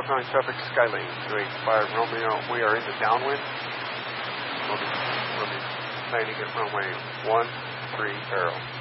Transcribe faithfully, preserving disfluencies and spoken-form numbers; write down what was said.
South nine Suffolk Skylane two eight five Romeo. We are in the downwind. We'll be, we'll be landing at runway one three zero.